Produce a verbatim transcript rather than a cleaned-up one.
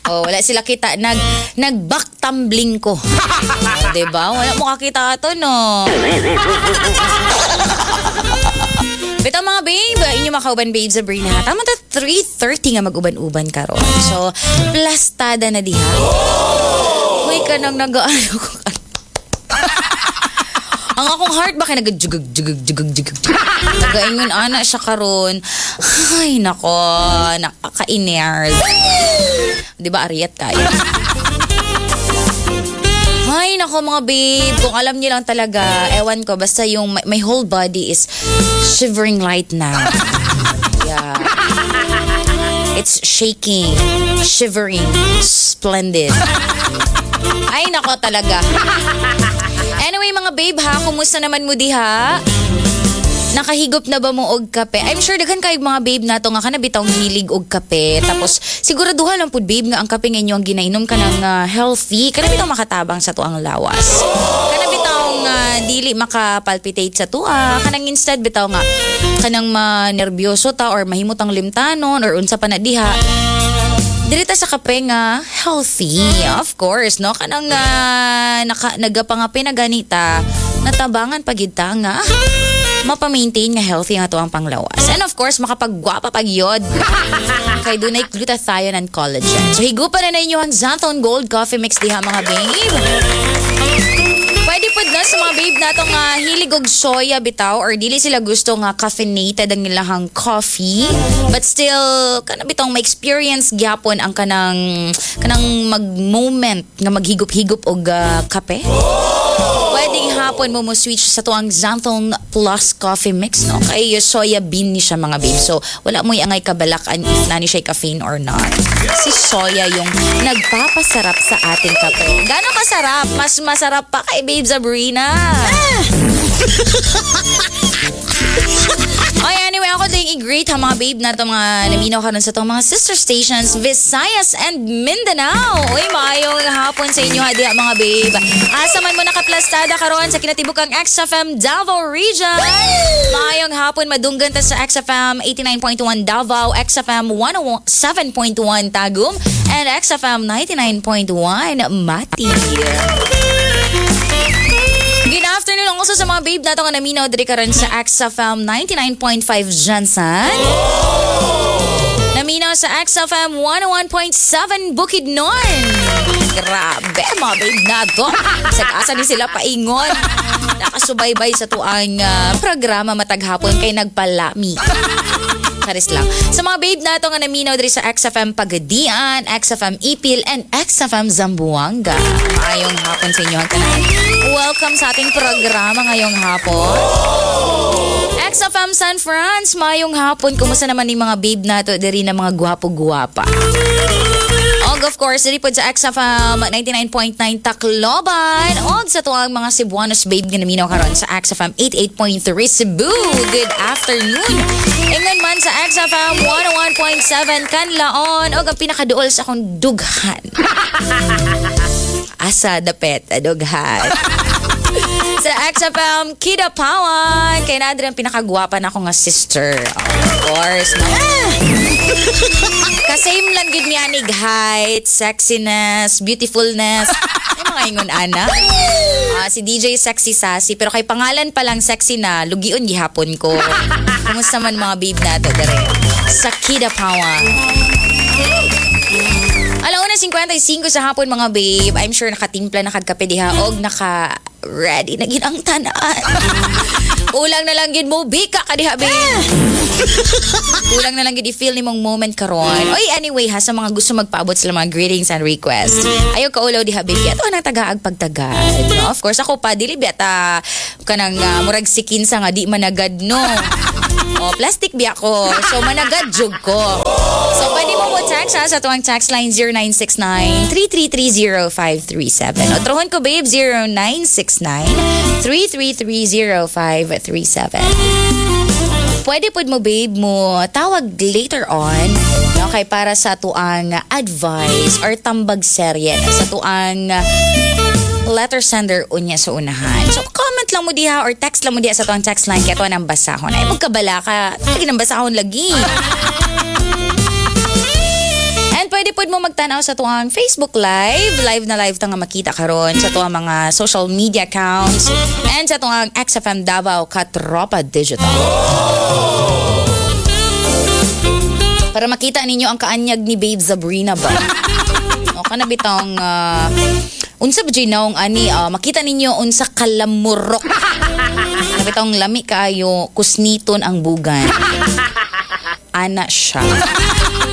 Oh, wala sila kita. Nag, nag-back tumbling ko. Oh, diba? Wala mo kakita ito, no? Bito mga babe, inyo makauban babe Sabrina. Tama ta three thirty nga mag-uban-uban karon. So, plastada na diha. Uy, ka nang nag-ano ko. Ang akong heart ba kaya nag-jugag-jugag-jugag-jugag. Nag-aingon ana siya karon. Ay, nako. Nakaka-inerd. Di ba, ariyat kayo? Ay, nako mga babe. Kung alam niyo lang talaga, ewan ko, basta yung my, my whole body is shivering right now. Yeah. It's shaking, shivering, splendid. Ay, nako talaga. Anyway, mga babe ha, kumusta naman mo diha? Nakahigop na ba mo og kape? I'm sure daghan kayo mga babe nato nga kanabitawng hilig og kape. Tapos siguraduhan lang pud babe nga ang kape nga inyo ang ginainom ka ng uh, healthy. Kanabitawng makatabang sa tuang lawas. Kanabitawng uh, dili makapalpitate sa tua. Kanang instead bitaw nga kanang manerbiyoso ta or mahimot ang limtanon or unsa pa na diha. Dirita sa kape nga healthy, of course, no? Kanang uh, naka, nagapangape na ganita, natabangan pagid ta nga mapa-maintain nga healthy nga to ang panglawas. And of course, makapagwapa pagyod. Kay dunay glutathione and collagen. So higupan na ninyo ang Xantone Gold Coffee Mix diha mga babe. Pwede po na sa mga babe natong uh, hilig og soya bitaw or dili sila gusto nga caffeinated ang ilahang coffee but still kana bitong ma-experience gyapon ang kanang kanang mag-moment nga maghigop-higop og uh, kape. Pwedeng hapon mo mo switch sa tuang Xantone Plus Coffee Mix, no? Kay soya bean ni siya mga babe. So, wala mo yung angay kabalakan if na ni siya caffeine or not. Si soya yung nagpapasarap sa ating kape. Gano'ng kasarap? Mas masarap pa kay babe Sabrina. Ah! Okay, anyway, ako din i-greet ha mga babe na itong mga naminaw ka rin sa itong mga sister stations, Visayas and Mindanao. Uy, maayong hapon sa inyo ha diha mga babe. Asa man mo nakaplastada karon sa kinatibukang X F M Davao Region. Maayong hapon madunggan ta sa X F M eighty-nine point one Davao, X F M one oh seven point one Tagum, and X F M ninety-nine point one Mati. Good afternoon also sa mga babe nato nga naminaw diri karon sa X F M ninety-nine point five Jansan. Naminaw sa X F M one oh one point seven Bukidnon. Grabe mga babe nato. Sagasa ni sila paingon. Nakasubaybay sa tuang uh, programa mataghapon kay nagpalami. Charis lang. Sa mga babe nato nga naminaw diri sa X F M Pagadian, X F M Ipil, and X F M Zamboanga. Maayong hapon sa inyo ang tanan. Welcome sa ating programa ngayong hapon. X F M San Franz, maayong hapon. Kumusta naman ni mga babe nato diri na mga gwapo-gwapa? Og of course, diri po sa X F M ninety-nine point nine Tacloban. Og sa tuwang mga Cebuanos babe nga naminaw karon sa X F M eighty-eight point three Cebu. Good afternoon. Ingon man sa X F M one oh one point seven Canlaon. Og ang pinakaduol sa akong dughan. Asa dapet dughan. Sa X F M Kidapawan. Kay na ang pinakagwapa na ako nga sister. Of course. No? Kasame lang gid niya nig height, sexiness, beautifulness. Ay mga ingon ana. Uh, si D J Sexy Sassy. Pero kay pangalan pa lang sexy na, lugion gihapon ko. Kumusta man mga babe nato dere sa Kidapawan. Alauna fifty-five sa hapon mga babe. I'm sure nakatimpla na kagkape diha og naka ready na gid ang tanan. Ulang na lang gid mo bika ka diha babe. Ulang na lang gid i-feel nimong moment karon. Oy, anyway ha, sa mga gusto magpaabot sila mga greetings and requests. Ayaw ka ulaw diha babe. Ato nang tagaag pagtagad. No? Of course ako pa dili beta kanang uh, murag sikin sa nga di managad no. Oh, plastic biya ko. So, managad jug ko. So, pwede mo mo text ha, sa tuwang text line zero nine six nine, three three three, zero five three seven. O, trohon ko babe, zero nine six nine, three three three, zero five three seven. Pwede po mo babe mo tawag later on, no, kay para sa tuang advice or tambag serye sa tuang letter sender unya sa unahan. So, comment lang mo diha or text lang mo diha sa tuwang text line kaya tuwa ng basahon. Ay, magkabala ka. Lagi ng basahon lagi. And pwede po mo magtanaw sa tuwang Facebook Live. Live na live ta nga makita karon sa tuwang mga social media accounts and sa tuwang X F M Davao Katropa Digital. Para makita ninyo ang kaanyag ni Babe Sabrina ba? O kana bitong uh, unsa ba ginawng ani uh, makita ninyo unsa kalamurok. Kana bitong lami kaayo kusniton ang bugan. Ana siya.